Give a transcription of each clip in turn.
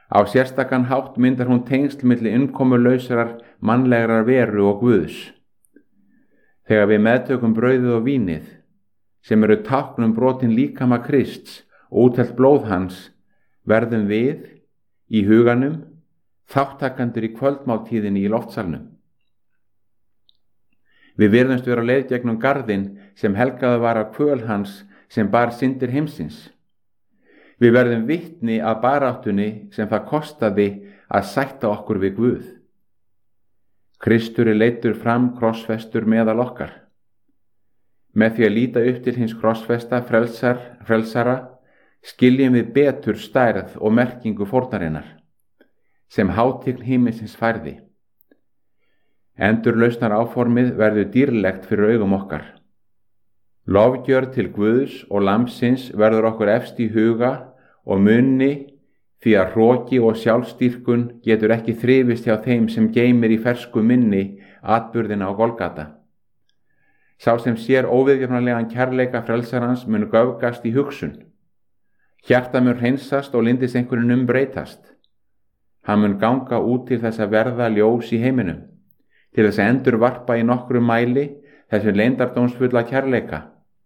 Á sérstakan hátt myndar hún tengsl milli innkomulausrar mannlegrar veru og Guðs. Þegar við meðtökum brauðið og vínið, sem eru tákn brotin líkama Krists og úthellt blóð hans, verðum við, í huganum, þáttakendur í kvöldmáltíðinni í loftsalnum. Við virðumst vera á leið gegnum garðinn sem helgaður var af kvöl hans sem bar syndir heimsins. Við verðum vitni að baráttunni sem það kostaði að sætta okkur við Guð. Kristur leiddur fram krossfestur meðal okkar. Með því að líta upp til hins krossfesta frelsara skiljum við betur stærð og merkingu fórnarinnar, sem hátign himinsins færði. Endurlausnar áformið verður dýrlegt fyrir augum okkar. Lofgjörð til Guðs og lambsins verður okkur efst í huga og munni, því að hroki og sjálfstýrkun getur ekki þrifist hjá þeim sem geymir í fersku minni atburðina á Golgata. Sá sem sér óviðjafnanlegan kærleika frelsarans mun göfgast í hugsun. Hjarta mun hreinsast og lindist einhverjum breytast. Hann mun ganga út til þess að verða ljós í heiminum, til þess að endurvarpa í nokkrum mæli þessum leyndardómsfulla kærleika.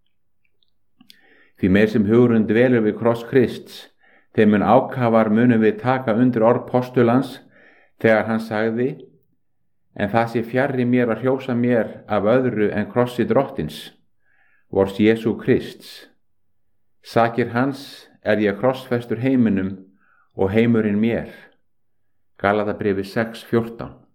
Því meir sem hugurinn dvelur við kross Krists, þeim mun ákafar munum við taka undir orð postulans þegar hann sagði: en það sé fjarri mér að hrjósa mér af öðru en krossi drottins, vors Jesú Krists. Sakir hans er ég krossfestur heiminum og heimurinn mér. Galatabréfið 6:14.